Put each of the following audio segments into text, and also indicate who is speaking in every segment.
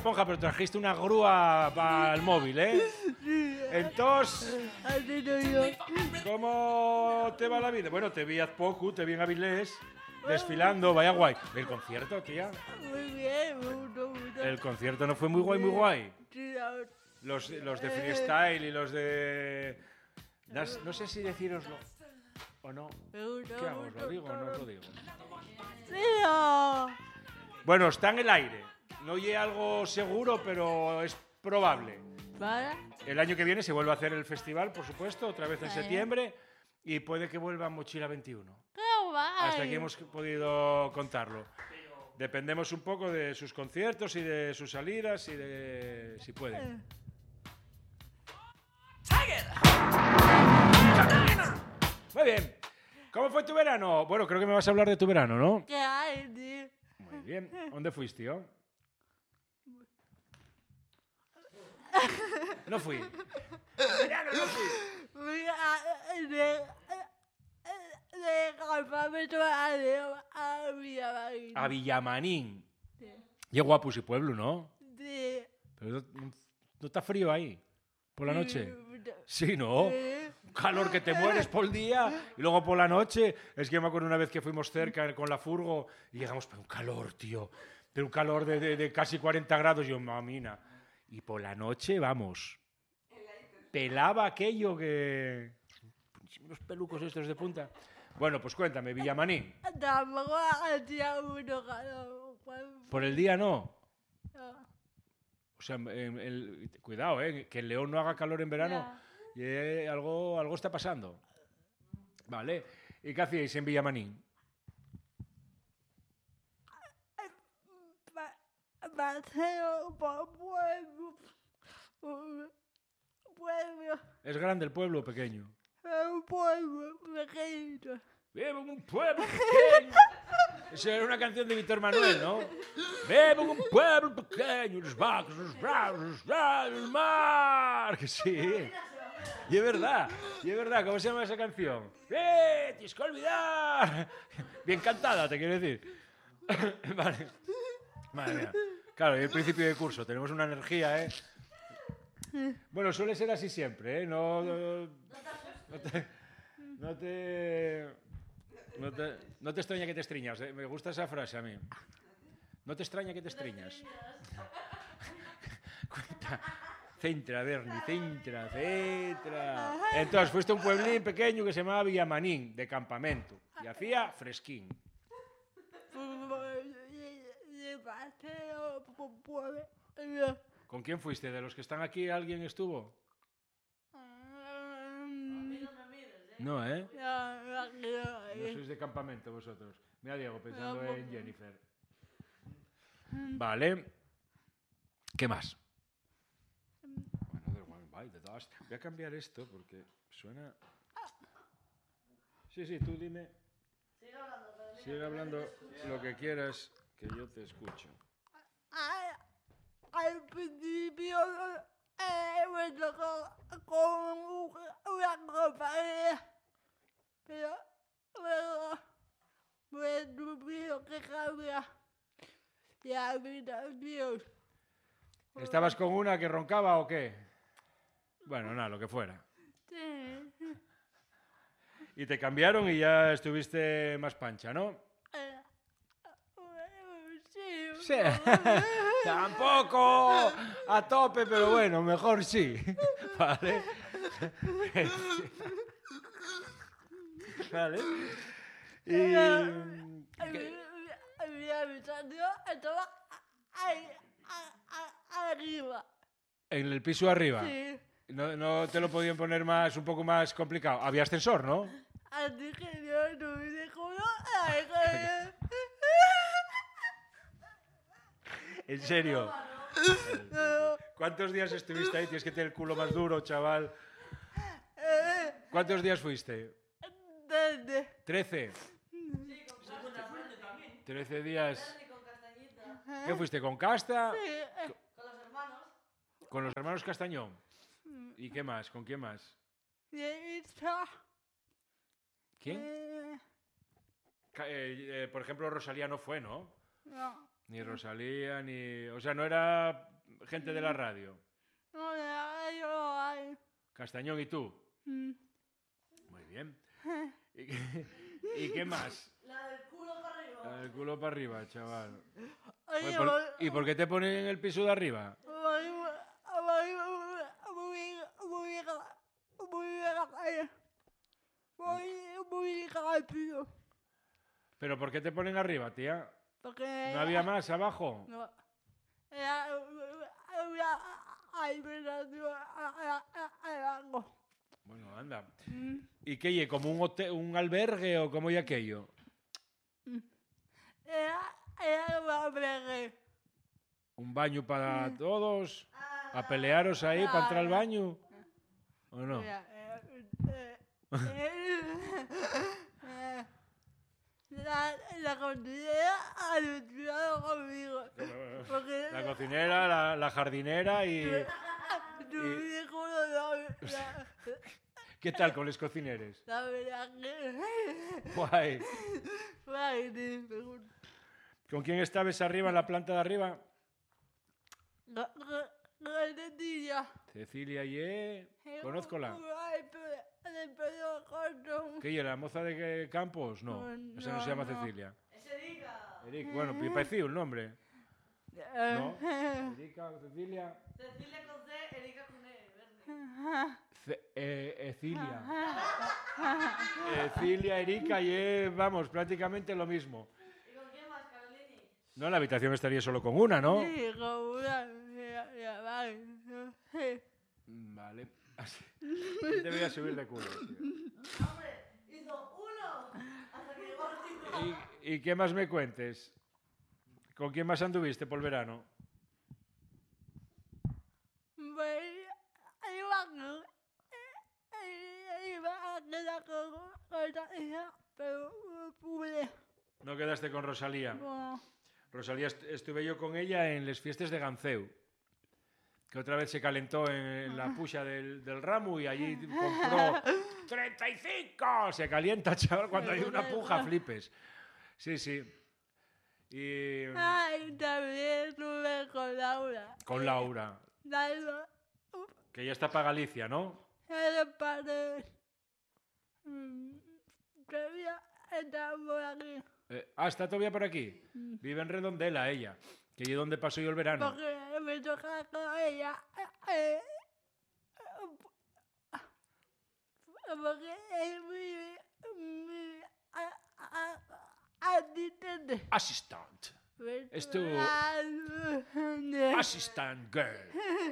Speaker 1: Esponja, pero trajiste una grúa para el móvil, ¿eh? Entonces, ¿cómo te va la vida? Bueno, te vi hace poco, te vi en Avilés, desfilando, vaya guay. ¿El concierto, tía?
Speaker 2: Muy bien, me gustó mucho.
Speaker 1: El concierto no fue muy guay, muy guay.
Speaker 2: Sí,
Speaker 1: Los de freestyle y los de... No sé si decíroslo o no.
Speaker 2: me gustó
Speaker 1: ¿Qué hago? ¿Os
Speaker 2: mucho
Speaker 1: lo digo o no os lo
Speaker 2: todo.
Speaker 1: digo?
Speaker 2: Tío.
Speaker 1: Bueno, está en el aire. No es algo seguro, pero es probable.
Speaker 2: ¿Vale?
Speaker 1: El año que viene se vuelve a hacer el festival, por supuesto, otra vez en
Speaker 2: Vale.
Speaker 1: septiembre. Y puede que vuelva Mochila 21.
Speaker 2: ¡Qué guay!
Speaker 1: Hasta aquí hemos podido contarlo. Dependemos un poco de sus conciertos y de sus salidas y de si pueden. Muy bien. ¿Cómo fue tu verano? Bueno, creo que me vas a hablar de tu verano, ¿no?
Speaker 2: ¿Qué hay, tío?
Speaker 1: Muy bien. ¿Dónde fuiste, tío? No fui. Verano no fui.
Speaker 2: Fui de campamento a Villamarín.
Speaker 1: A Villamanín.
Speaker 2: Sí.
Speaker 1: Qué guapo ese pueblo, ¿no?
Speaker 2: Sí.
Speaker 1: Pero no está frío ahí por la noche.
Speaker 2: Sí.
Speaker 1: Sí, ¿no? Un calor que te mueres por el día y luego por la noche. Es que me acuerdo una vez que fuimos cerca con la furgo y llegamos, pero un calor, tío. Pero un calor de casi 40 grados. Yo, mamina. Y por la noche, vamos. Pelaba aquello que... Los pelucos estos de punta. Bueno, pues cuéntame, Villamanín.
Speaker 2: Tampoco hacía mucho calor.
Speaker 1: Por el día no.
Speaker 2: No.
Speaker 1: O sea, cuidado, que en León no haga calor en verano. Y, algo está pasando. Vale. ¿Y qué hacíais en Villamanín?
Speaker 2: Paseo por pueblo. Pueblo.
Speaker 1: ¿Es grande el pueblo o pequeño?
Speaker 2: Un pueblo pequeño.
Speaker 1: Vivo en un pueblo pequeño. Esa era una canción de Víctor Manuel, ¿no? Vivo en un pueblo pequeño, los vacos, los bravos, los bravos, el mar. Que sí. Y es verdad, ¿cómo se llama esa canción? Tienes que olvidar. Bien cantada, te quiero decir. Vale. Madre mía. Claro, y el principio de curso, tenemos una energía, ¿eh? Bueno, suele ser así siempre, ¿eh? No te extraña que te estriñas, ¿eh? Me gusta esa frase a mí. No te extraña que te estriñas. Cuenta. Centra, Berni, centra. Entonces, fuiste a un pueblín pequeño que se llamaba Villamanín, de campamento. Y hacía fresquín.
Speaker 2: De paseo por pueblo.
Speaker 1: ¿Con quién fuiste? ¿De los que están aquí alguien estuvo? No, ¿eh? No sois de campamento vosotros. Mira, Diego, pensando en Jennifer. Vale. ¿Qué más? Bueno, voy a cambiar esto porque suena... Sí, tú dime. Sigue hablando lo que quieras, que yo te escucho.
Speaker 2: Al principio me tocó con una compañera, pero luego me tuvieron que cambiar de habitación.
Speaker 1: ¿Estabas con una que roncaba o qué? Bueno, nada, lo que fuera.
Speaker 2: Sí.
Speaker 1: Y te cambiaron y ya estuviste más pancha, ¿no?
Speaker 2: Sí.
Speaker 1: Sí. Tampoco a tope, pero bueno, mejor sí. Vale. Vale. Y...
Speaker 2: Mi habitación estaba ahí, arriba.
Speaker 1: En el piso arriba.
Speaker 2: Sí.
Speaker 1: No te lo podían poner más, un poco más complicado. Había ascensor, ¿no?
Speaker 2: Así que yo no me dejó.
Speaker 1: ¿En serio? ¿Cuántos días estuviste ahí? Tienes que tener el culo más duro, chaval. ¿Cuántos días fuiste? 13. 13 días. ¿Qué fuiste? ¿Con Casta?
Speaker 2: Sí.
Speaker 1: ¿Con los hermanos Castañón? ¿Y qué más? ¿Con quién más? ¿Quién? Por ejemplo, Rosalía no fue, ¿no?
Speaker 2: No.
Speaker 1: Ni Rosalía, ni... O sea, no era gente de la radio.
Speaker 2: No, yo hay.
Speaker 1: Castañón y tú. Muy bien. ¿Y qué más?
Speaker 2: La del culo para arriba.
Speaker 1: La del culo para arriba, chaval.
Speaker 2: Oye,
Speaker 1: ¿Y por qué te ponen en el piso de arriba?
Speaker 2: Muy rápido.
Speaker 1: ¿Pero por qué te ponen arriba, tía?
Speaker 2: Porque
Speaker 1: ¿No había más abajo?
Speaker 2: no. Era una habitación abajo.
Speaker 1: Bueno, anda. ¿Y qué hay? ¿Como un hotel, un albergue o cómo y aquello?
Speaker 2: Era un albergue.
Speaker 1: ¿Un baño para todos? ¿A pelearos ahí para entrar al baño? ¿O no?
Speaker 2: La cocinera ha luchado conmigo. Porque
Speaker 1: La cocinera, la jardinera y...
Speaker 2: tu hijo no.
Speaker 1: ¿Qué tal con los cocineres?
Speaker 2: La verdad que.
Speaker 1: Guay.
Speaker 2: Guay,
Speaker 1: ¿Con quién estabas arriba en la planta de arriba?
Speaker 2: Cecilia.
Speaker 1: Cecilia y... Conózcola.
Speaker 2: De pelo corto.
Speaker 1: ¿Qué? ¿La moza de Campos? No, esa no se llama Cecilia.
Speaker 2: Es Erika.
Speaker 1: Erika, bueno, me pareció el nombre. ¿No? Erika, Cecilia.
Speaker 2: Cecilia con C, Erika con E.
Speaker 1: Ecilia. Ecilia, Erika y vamos, prácticamente lo mismo.
Speaker 2: ¿Y con quién más, Carolini?
Speaker 1: No, la habitación estaría solo con una, ¿no?
Speaker 2: Sí, con una.
Speaker 1: Vale. Debería subir de culo, tío.
Speaker 2: Hombre, hizo uno hasta que llegó al cinco.
Speaker 1: ¿Y qué más me cuentes? ¿Con quién más anduviste por el verano?
Speaker 2: Iba a quedar con esa hija, pero no pude.
Speaker 1: ¿No quedaste con Rosalía?
Speaker 2: No.
Speaker 1: Rosalía, estuve yo con ella en las fiestas de Ganceu, que otra vez se calentó en la pucha del ramo y allí compró 35. Se calienta, chaval, cuando hay una puja, flipes. Sí, sí. Y...
Speaker 2: Ay, también estuve con Laura.
Speaker 1: Con Laura,
Speaker 2: Laura.
Speaker 1: que ya está para Galicia, ¿no?
Speaker 2: Era padre. Todavía está por aquí.
Speaker 1: ¿Está todavía por aquí? Vive en Redondela, ella, que es donde pasó yo el verano.
Speaker 2: Porque me toca con ella. Porque es mi asistente.
Speaker 1: Assistant. Es tu assistant girl.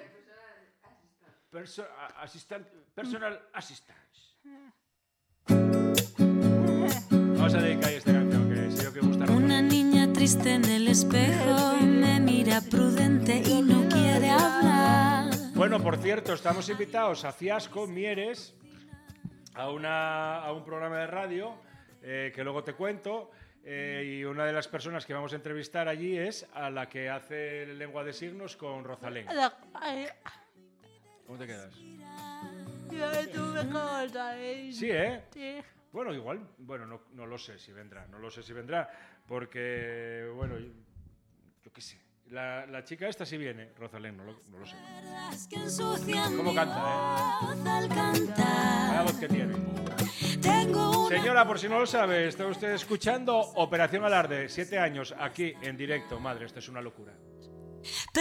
Speaker 1: Personal assistance. Vamos a dedicar esta canción que sé yo que gusta.
Speaker 3: Una niña triste en el espejo me mira prudente y no quiere hablar.
Speaker 1: Bueno, por cierto, estamos invitados a Fiasco, Mieres, a un programa de radio que luego te cuento. Y una de las personas que vamos a entrevistar allí es a la que hace lengua de signos con Rosalén. ¿Cómo te quedas?
Speaker 2: Yo estuve con Rosalén.
Speaker 1: Sí, ¿eh?
Speaker 2: Sí.
Speaker 1: Bueno, igual, bueno, no lo sé si vendrá, porque, bueno, yo qué sé. La chica esta sí viene, Rosalén, no lo sé. ¿Cómo canta,
Speaker 3: Al cantar.
Speaker 1: La voz que tiene.
Speaker 3: Tengo una
Speaker 1: Señora, por si no lo sabe, está usted escuchando Operación Alarde, 7 años, aquí en directo. Madre, esto es una locura.